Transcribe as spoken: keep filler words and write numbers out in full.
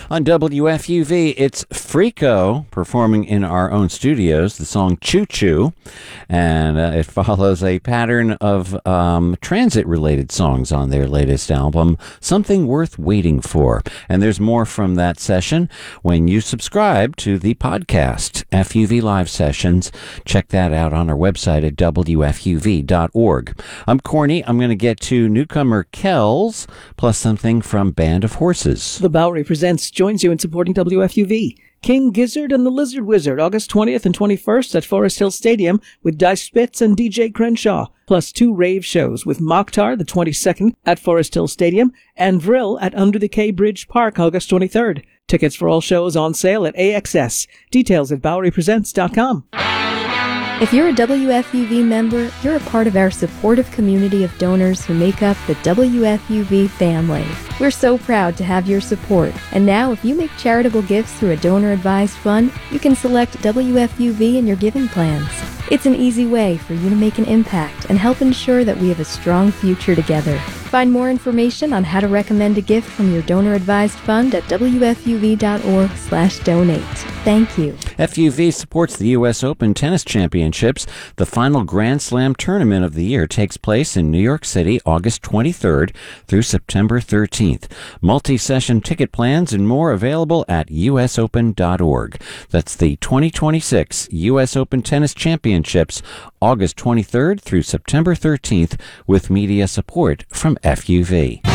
On W F U V, it's Freako performing in our own studios, the song Choo Choo, and uh, it follows a pattern of um, transit-related songs on their latest album, Something Worth Waiting For. And there's more from that session when you subscribe to the podcast, F U V Live Sessions. Check that out on our website at W F U V dot org. I'm Corny. I'm going to get to newcomer Kells, plus something from Band of Horses. The Bowery Presents joins you in supporting W F U V. King Gizzard and the Lizard Wizard, August twentieth and twenty-first at Forest Hill Stadium with Dice Spitz and D J Crenshaw, plus two rave shows with Mokhtar the twenty-second at Forest Hill Stadium and Vril at Under the K Bridge Park, August twenty-third. Tickets for all shows on sale at A X S. Details at Bowery Presents dot com. If you're a W F U V member, you're a part of our supportive community of donors who make up the W F U V family. We're so proud to have your support. And now, if you make charitable gifts through a donor-advised fund, you can select W F U V in your giving plans. It's an easy way for you to make an impact and help ensure that we have a strong future together. Find more information on how to recommend a gift from your donor-advised fund at W F U V dot org slash donate. Thank you. F U V supports the U S Open Tennis Championships. The final Grand Slam tournament of the year takes place in New York City, August twenty-third through September thirteenth. Multi-session ticket plans and more available at U S open dot org. That's the twenty twenty-six U S Open Tennis Championships, August twenty-third through September thirteenth, with media support from F U V.